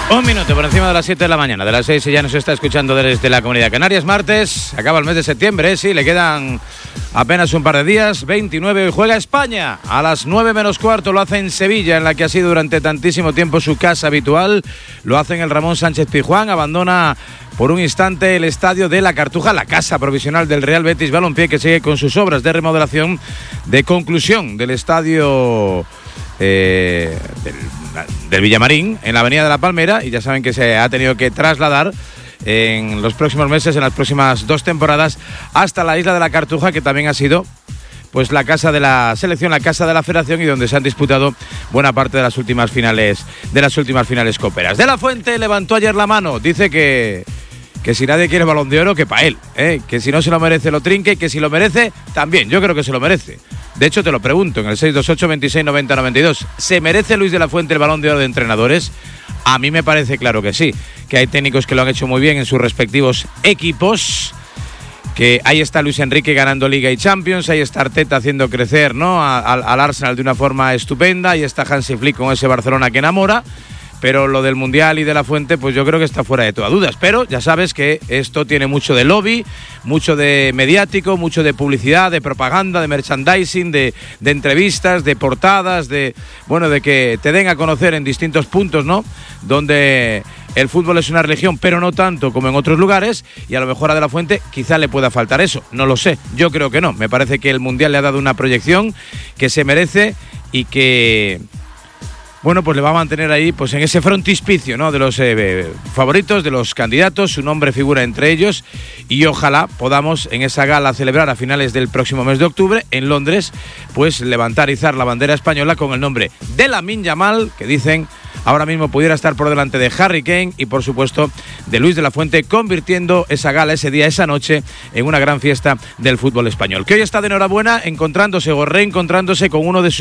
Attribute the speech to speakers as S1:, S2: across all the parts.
S1: Un minuto por encima de las 7 de la mañana, de las 6 y ya nos está escuchando desde la Comunidad Canarias. Martes, acaba el mes de septiembre, sí, le quedan apenas un par de días. 29, hoy juega España a las 9 menos cuarto, lo hace en Sevilla, en la que ha sido durante tantísimo tiempo su casa habitual. Lo hace en el Ramón Sánchez Pizjuán, abandona por un instante el estadio de La Cartuja, la casa provisional del Real Betis Balompié, que sigue con sus obras de remodelación de conclusión del estadio del Villamarín, en la avenida de la Palmera, y ya saben que se ha tenido que trasladar en los próximos meses, en las próximas 2 temporadas, hasta la isla de la Cartuja, que también ha sido pues la casa de la selección, la casa de la federación, y donde se han disputado buena parte de las últimas finales coperas. De la Fuente levantó ayer la mano, dice que si nadie quiere Balón de Oro, que para él, que si no se lo merece lo trinque, que si lo merece también, yo creo que se lo merece. De hecho, te lo pregunto en el 628 26 90 92. ¿Se merece Luis de la Fuente el Balón de Oro de entrenadores? A mí me parece claro que sí, que hay técnicos que lo han hecho muy bien en sus respectivos equipos, que ahí está Luis Enrique ganando Liga y Champions, ahí está Arteta haciendo crecer, ¿no?, al Arsenal de una forma estupenda, ahí está Hansi Flick con ese Barcelona que enamora. Pero lo del Mundial y de la Fuente, pues yo creo que está fuera de toda dudas. Pero ya sabes que esto tiene mucho de lobby, mucho de mediático, mucho de publicidad, de propaganda, de merchandising, de entrevistas, de portadas, de que te den a conocer en distintos puntos, ¿no?, donde el fútbol es una religión, pero no tanto como en otros lugares, y a lo mejor a De la Fuente quizá le pueda faltar eso. No lo sé, yo creo que no. Me parece que el Mundial le ha dado una proyección que se merece y que pues le va a mantener ahí pues en ese frontispicio, ¿no?, de los favoritos, de los candidatos. Su nombre figura entre ellos, y ojalá podamos en esa gala celebrar a finales del próximo mes de octubre en Londres, pues levantar y izar la bandera española con el nombre de Lamine Yamal, que dicen ahora mismo pudiera estar por delante de Harry Kane y por supuesto de Luis de la Fuente, convirtiendo esa gala, ese día, esa noche, en una gran fiesta del fútbol español, que hoy está de enhorabuena encontrándose o reencontrándose con uno de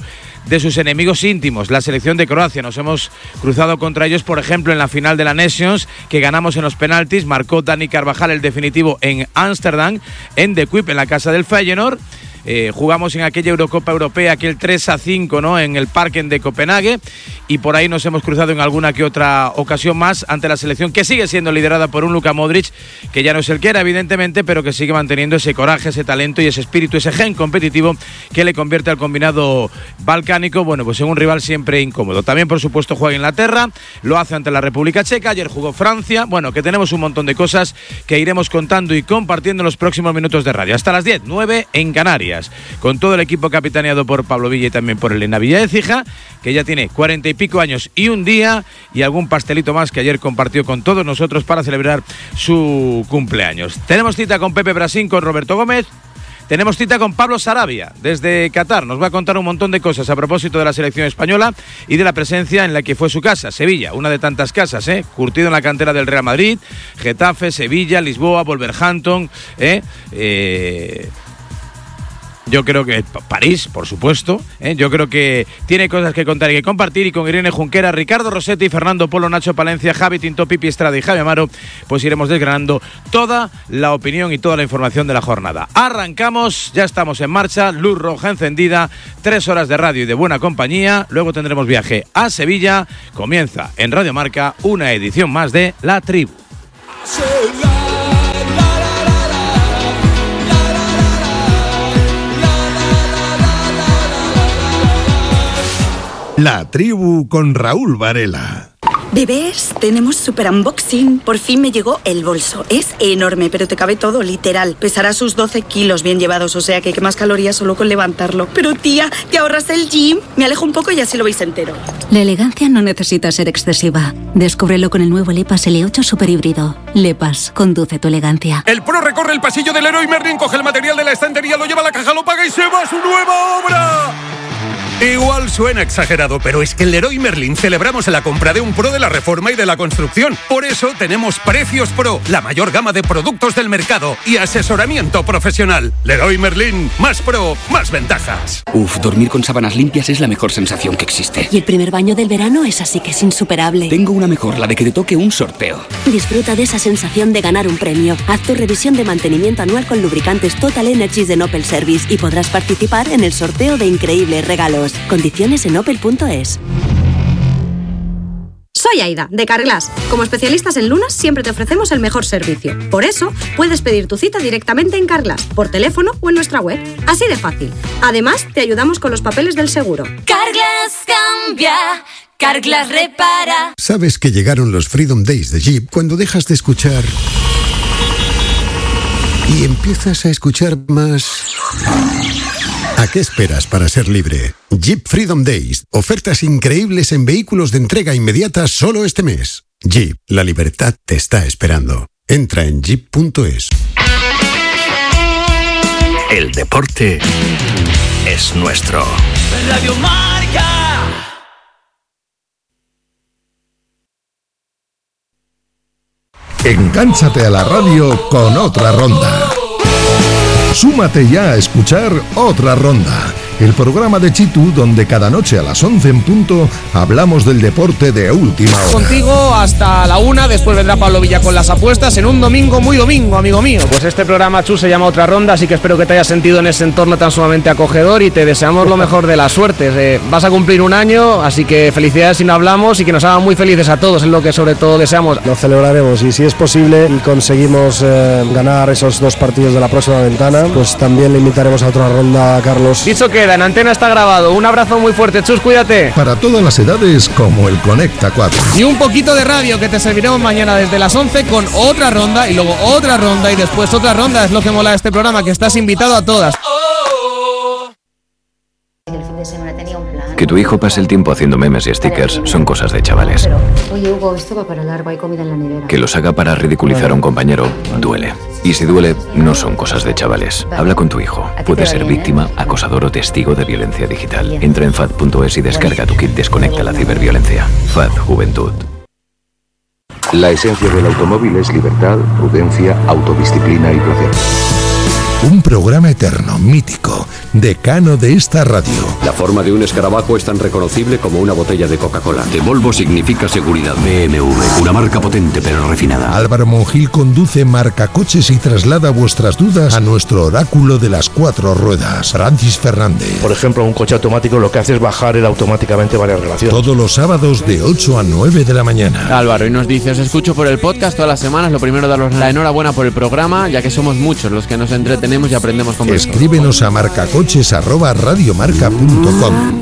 S1: sus enemigos íntimos, la selección de Croacia. Nos hemos cruzado contra ellos, por ejemplo, en la final de la Nations, que ganamos en los penaltis. Marcó Dani Carvajal el definitivo en Ámsterdam, en De Kuip, en la casa del Feyenoord. Jugamos en aquella Eurocopa Europea, aquel 3-5, ¿no?, en el Parken de Copenhague, y por ahí nos hemos cruzado en alguna que otra ocasión más ante la selección, que sigue siendo liderada por un Luka Modric, que ya no es el que era, evidentemente, pero que sigue manteniendo ese coraje, ese talento y ese espíritu, ese gen competitivo que le convierte al combinado balcánico, pues en un rival siempre incómodo. También, por supuesto, juega Inglaterra, lo hace ante la República Checa, ayer jugó Francia. Que tenemos un montón de cosas que iremos contando y compartiendo en los próximos minutos de radio. Hasta las 10, 9 en Canarias, con todo el equipo capitaneado por Pablo Villa y también por Elena Villaécija, que ya tiene 40 y pico años y un día, y algún pastelito más que ayer compartió con todos nosotros para celebrar su cumpleaños. Tenemos cita con Pepe Brasín, con Roberto Gómez. Tenemos cita con Pablo Sarabia desde Qatar. Nos va a contar un montón de cosas a propósito de la selección española y de la presencia en la que fue su casa, Sevilla, una de tantas casas, curtido en la cantera del Real Madrid, Getafe, Sevilla, Lisboa, Wolverhampton, yo creo que París, por supuesto, yo creo que tiene cosas que contar y que compartir, y con Irene Junquera, Ricardo Rossetti, Fernando Polo, Nacho Palencia, Javi Tinto, Pipi Estrada y Javi Amaro, pues iremos desgranando toda la opinión y toda la información de la jornada. Arrancamos, ya estamos en marcha, luz roja encendida, 3 horas de radio y de buena compañía. Luego tendremos viaje a Sevilla. Comienza en Radio Marca una edición más de La Tribu.
S2: La Tribu con Raúl Varela.
S3: Bebés, tenemos super unboxing. Por fin me llegó el bolso. Es enorme, pero te cabe todo, literal. Pesará sus 12 kilos bien llevados, o sea que quemas calorías solo con levantarlo. Pero tía, ¿te ahorras el gym? Me alejo un poco y así lo veis entero.
S4: La elegancia no necesita ser excesiva. Descúbrelo con el nuevo Lepas L8 Super Híbrido. Lepas, conduce tu elegancia.
S5: El pro recorre el pasillo del Leroy Merlin, coge el material de la estantería, lo lleva a la caja, lo paga y se va a su nueva obra. Igual suena exagerado, pero es que en Leroy Merlin celebramos la compra de un pro de la reforma y de la construcción. Por eso tenemos Precios Pro, la mayor gama de productos del mercado y asesoramiento profesional. Leroy Merlin, más pro, más ventajas.
S6: Dormir con sábanas limpias es la mejor sensación que existe.
S4: Y el primer baño del verano es así que es insuperable.
S6: Tengo una mejor, la de que te toque un sorteo.
S4: Disfruta de esa sensación de ganar un premio. Haz tu revisión de mantenimiento anual con lubricantes Total Energies de Opel Service y podrás participar en el sorteo de increíbles regalos. Condiciones en opel.es.
S7: Soy Soy Aida, de Carglass. Como especialistas en lunas, siempre te ofrecemos el mejor servicio. Por eso, puedes pedir tu cita directamente en Carglass, por teléfono o en nuestra web. Así de fácil. Además, te ayudamos con los papeles del seguro.
S8: Carglass cambia, Carglass repara.
S2: ¿Sabes que llegaron los Freedom Days de Jeep cuando dejas de escuchar y empiezas a escuchar más? ¿A qué esperas para ser libre? Jeep Freedom Days. Ofertas increíbles en vehículos de entrega inmediata solo este mes. Jeep, la libertad te está esperando. Entra en jeep.es.
S9: El deporte es nuestro.
S10: Radio Marca.
S2: Engánchate a la radio con Otra Ronda. Súmate ya a escuchar Otra Ronda, el programa de Chitu donde cada noche a las 11 en punto hablamos del deporte de última hora.
S11: Contigo hasta la 1, después vendrá Pablo Villa con las apuestas en un domingo muy domingo, amigo mío.
S12: Pues este programa, Chu, se llama Otra Ronda, así que espero que te hayas sentido en ese entorno tan sumamente acogedor y te deseamos lo mejor de las suertes. Vas a cumplir un año, así que felicidades si no hablamos y que nos hagan muy felices a todos, es lo que sobre todo deseamos.
S13: Lo celebraremos y si es posible y conseguimos ganar esos 2 partidos de la próxima ventana, pues también le invitaremos a Otra Ronda a Carlos.
S12: Dicho queda, en antena está grabado. Un abrazo muy fuerte, Chus, cuídate.
S2: Para todas las edades, como el Conecta 4.
S11: Y un poquito de radio que te serviremos mañana desde las 11 con Otra Ronda y luego otra ronda y después otra ronda. Es lo que mola de este programa, que estás invitado a todas.
S14: Que tu hijo pase el tiempo haciendo memes y stickers son cosas de chavales.
S15: Oye, Hugo, esto va para largo, hay comida en la nevera.
S14: Que los haga para ridiculizar a un compañero duele. Y si duele, no son cosas de chavales. Habla con tu hijo. Puede ser víctima, acosador o testigo de violencia digital. Entra en FAD.es y descarga tu kit Desconecta la ciberviolencia. FAD Juventud.
S16: La esencia del automóvil es libertad, prudencia, autodisciplina y placer.
S2: Un programa eterno, mítico, decano de esta radio.
S17: La forma de un escarabajo es tan reconocible como una botella de Coca-Cola.
S18: De Volvo significa seguridad. BMW, una marca potente pero refinada.
S2: Álvaro Monjil conduce Marcacoches y traslada vuestras dudas a nuestro oráculo de las 4 ruedas, Francis Fernández.
S19: Por ejemplo, un coche automático lo que hace es bajar él automáticamente varias relaciones.
S2: Todos los sábados de 8 a 9 de la mañana.
S20: Álvaro, y nos dice, os escucho por el podcast todas las semanas. Lo primero, daros la enhorabuena por el programa, ya que somos muchos los que nos entretenemos y aprendemos con vosotros.
S2: Escríbenos a marcacoches@radiomarca.com.